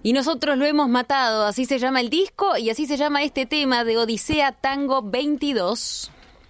Y nosotros lo hemos matado, así se llama el disco y así se llama este tema de Odisea Tango 22.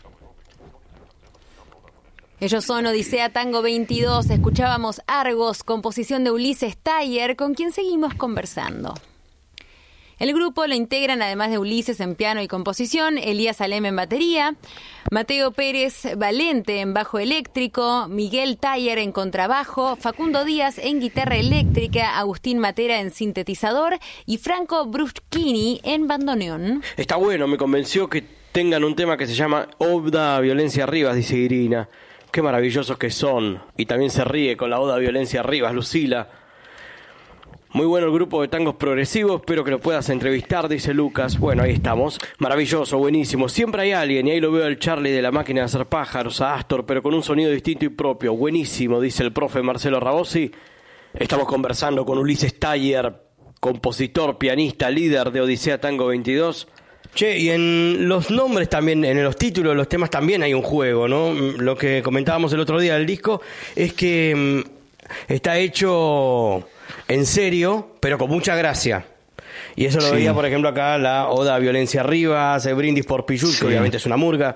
Ellos son Odisea Tango 22, escuchábamos Argos, composición de Ulises Taller, con quien seguimos conversando. El grupo lo integran, además de Ulises en piano y composición, Elías Alem en batería, Mateo Pérez Valente en bajo eléctrico, Miguel Taller en contrabajo, Facundo Díaz en guitarra eléctrica, Agustín Matera en sintetizador y Franco Bruschini en bandoneón. Está bueno, me convenció que tengan un tema que se llama Oda a Violencia Rivas, dice Irina. Qué maravillosos que son. Y también se ríe con la Oda a Violencia Rivas, Lucila. Muy bueno el grupo de tangos progresivos, espero que lo puedas entrevistar, dice Lucas. Bueno, ahí estamos. Maravilloso, buenísimo. Siempre hay alguien, y ahí lo veo al Charlie de la máquina de hacer pájaros, a Astor, pero con un sonido distinto y propio. Buenísimo, dice el profe Marcelo Rabosi. Estamos conversando con Ulises Taller, compositor, pianista, líder de Odisea Tango 22. Che, y en los nombres también, en los títulos de los temas también hay un juego, ¿no? Lo que comentábamos el otro día del disco es que está hecho en serio, pero con mucha gracia. Y eso lo veía, por ejemplo, acá la Oda a Violencia Rivas, el Brindis por Pichut, que obviamente es una murga.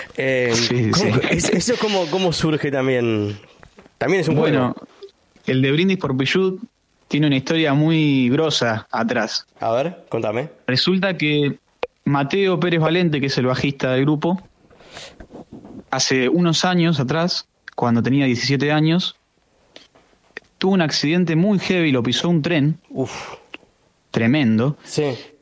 ¿Eso cómo surge también? También es un bueno, el de Brindis por Pichut tiene una historia muy grosa atrás. A ver, contame. Resulta que Mateo Pérez Valente, que es el bajista del grupo, hace unos años atrás, cuando tenía 17 años, tuvo un accidente muy heavy, lo pisó un tren. Tremendo. Sí.